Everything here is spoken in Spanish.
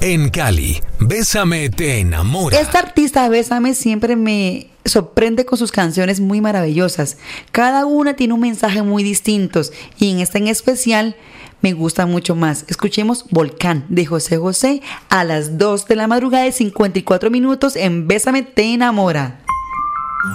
En Cali, Bésame te enamora. Esta artista Bésame siempre me sorprende con sus canciones muy maravillosas. Cada una tiene un mensaje muy distinto y en esta en especial me gusta mucho más. Escuchemos Volcán de José José a las 2 de la madrugada y 54 minutos en Bésame te enamora.